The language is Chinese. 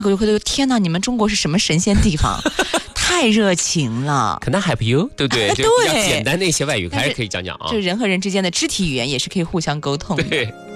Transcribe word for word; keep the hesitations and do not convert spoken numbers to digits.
我就天哪，你们中国是什么神仙地方？太热情了。 Can I help you？ 对不对？ 对， 就比较简单的一些外语还是可以讲讲啊。 这人和人之间的肢体语言也是可以互相沟通的。 对。